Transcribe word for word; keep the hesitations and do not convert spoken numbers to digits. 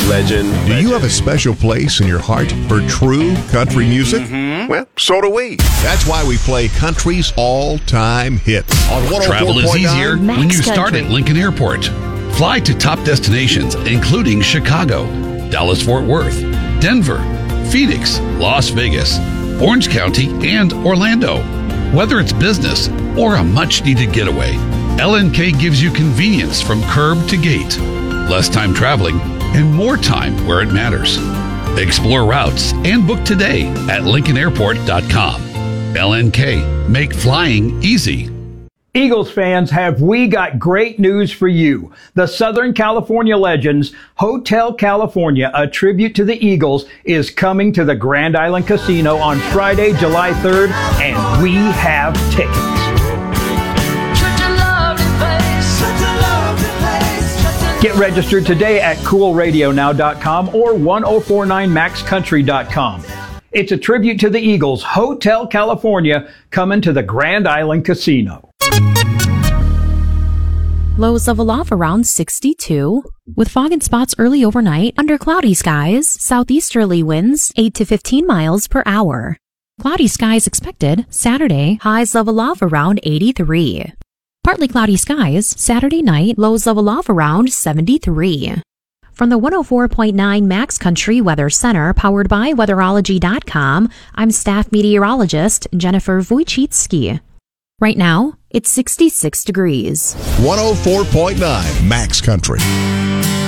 Legend. Do you have a special place in your heart for true country music? Mm-hmm. Well, so do we. That's why we play country's all-time hits on one oh four point nine. Travel is easier Max when you Country. start at Lincoln Airport. Fly to top destinations, including Chicago, Dallas-Fort Worth, Denver, Phoenix, Las Vegas, Orange County, and Orlando. Whether it's business or a much-needed getaway, L N K gives you convenience from curb to gate, less time traveling, and more time where it matters. Explore routes and book today at lincoln airport dot com. L N K, make flying easy. Eagles fans, have we got great news for you. The Southern California Legends Hotel California, a tribute to the Eagles, is coming to the Grand Island Casino on Friday, July third, and we have tickets. Get registered today at cool radio now dot com or one oh four nine max country dot com. It's a tribute to the Eagles, Hotel California, coming to the Grand Island Casino. Lows of a low around sixty-two. With fog and spots early overnight, under cloudy skies, southeasterly winds eight to fifteen miles per hour. Cloudy skies expected Saturday, highs of a low around eighty-three. Partly cloudy skies Saturday night, lows of a low around seventy-three. From the one oh four point nine Max Country Weather Center, powered by weatherology dot com, I'm staff meteorologist Jennifer Wojcicki. Right now, it's sixty-six degrees. one oh four point nine Max Country.